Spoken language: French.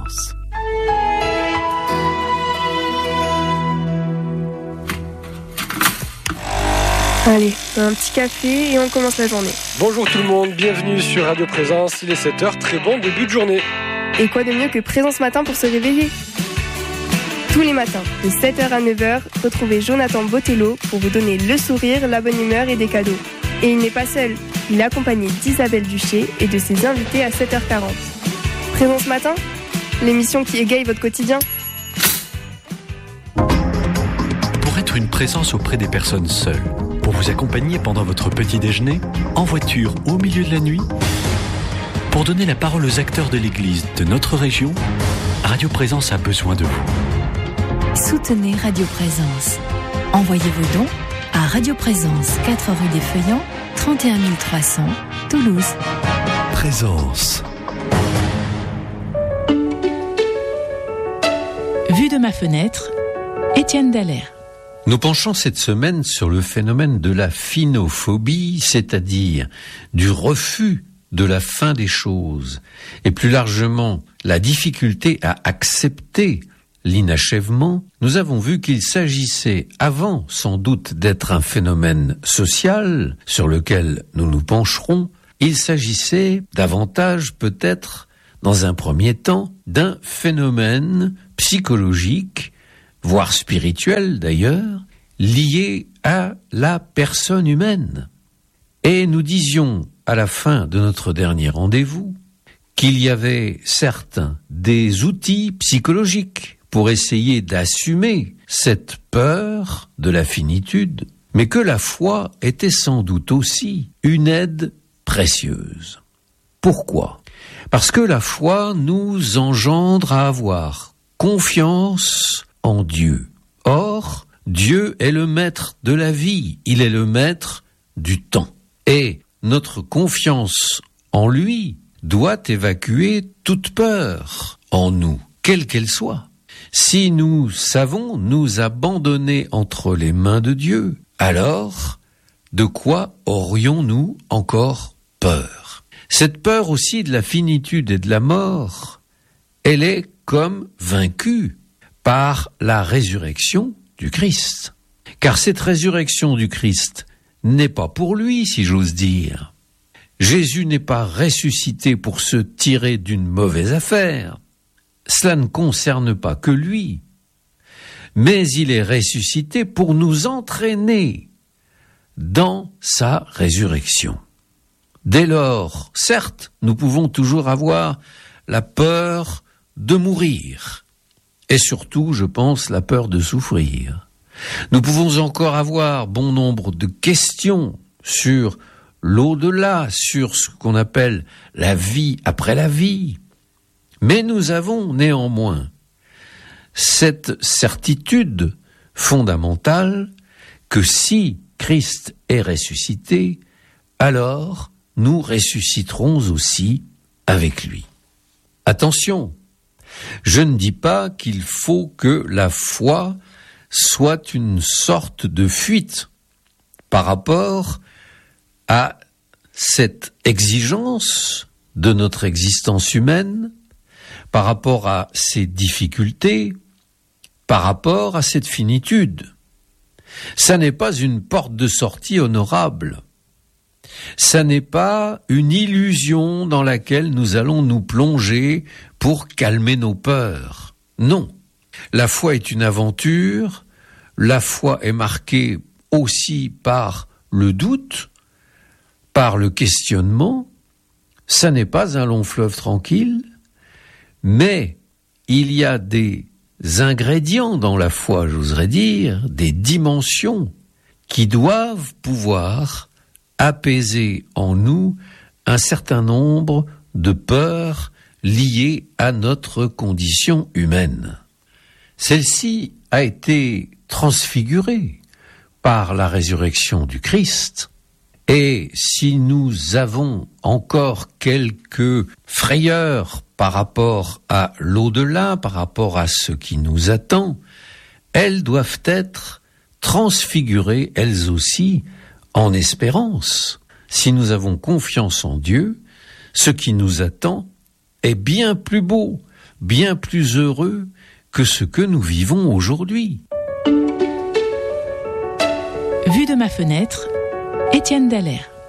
Présence. Allez, un petit café et on commence la journée. Bonjour tout le monde, bienvenue sur Radio Présence, il est 7h, très bon début de journée. Et quoi de mieux que Présence Matin pour se réveiller ? Tous les matins, de 7h à 9h, retrouvez Jonathan Botello pour vous donner le sourire, la bonne humeur et des cadeaux. Et il n'est pas seul, il est accompagné d'Isabelle Duché et de ses invités à 7h40. Présence Matin, l'émission qui égaye votre quotidien. Pour être une présence auprès des personnes seules, pour vous accompagner pendant votre petit déjeuner, en voiture au milieu de la nuit, pour donner la parole aux acteurs de l'Église de notre région, Radio Présence a besoin de vous. Soutenez Radio Présence. Envoyez vos dons à Radio Présence, 4 rue des Feuillants, 31 300, Toulouse. Présence. Vue de ma fenêtre, Étienne Dallaire. Nous penchons cette semaine sur le phénomène de la phinophobie, c'est-à-dire du refus de la fin des choses, et plus largement la difficulté à accepter l'inachèvement. Nous avons vu qu'il s'agissait, avant sans doute d'être un phénomène social sur lequel nous nous pencherons, il s'agissait davantage peut-être, dans un premier temps, d'un phénomène psychologique, voire spirituel d'ailleurs, lié à la personne humaine. Et nous disions à la fin de notre dernier rendez-vous qu'il y avait certes des outils psychologiques pour essayer d'assumer cette peur de la finitude, mais que la foi était sans doute aussi une aide précieuse. Pourquoi ? Parce que la foi nous engendre à avoir confiance en Dieu. Or, Dieu est le maître de la vie, il est le maître du temps. Et notre confiance en lui doit évacuer toute peur en nous, quelle qu'elle soit. Si nous savons nous abandonner entre les mains de Dieu, alors de quoi aurions-nous encore peur ? Cette peur aussi de la finitude et de la mort, elle est comme vaincue par la résurrection du Christ. Car cette résurrection du Christ n'est pas pour lui, si j'ose dire. Jésus n'est pas ressuscité pour se tirer d'une mauvaise affaire. Cela ne concerne pas que lui. Mais il est ressuscité pour nous entraîner dans sa résurrection. Dès lors, certes, nous pouvons toujours avoir la peur de mourir. Et surtout, je pense, la peur de souffrir. Nous pouvons encore avoir bon nombre de questions sur l'au-delà, sur ce qu'on appelle la vie après la vie. Mais nous avons néanmoins cette certitude fondamentale que si Christ est ressuscité, alors nous ressusciterons aussi avec lui. Attention, je ne dis pas qu'il faut que la foi soit une sorte de fuite par rapport à cette exigence de notre existence humaine, par rapport à ces difficultés, par rapport à cette finitude. Ça n'est pas une porte de sortie honorable. Ça n'est pas une illusion dans laquelle nous allons nous plonger pour calmer nos peurs. Non. La foi est une aventure, la foi est marquée aussi par le doute, par le questionnement. Ça n'est pas un long fleuve tranquille, mais il y a des ingrédients dans la foi, j'oserais dire, des dimensions qui doivent pouvoir apaiser en nous un certain nombre de peurs liées à notre condition humaine. Celle-ci a été transfigurée par la résurrection du Christ, et si nous avons encore quelques frayeurs par rapport à l'au-delà, par rapport à ce qui nous attend, elles doivent être transfigurées, elles aussi, en espérance. Si nous avons confiance en Dieu, ce qui nous attend est bien plus beau, bien plus heureux que ce que nous vivons aujourd'hui. Vue de ma fenêtre, Étienne Dallaire.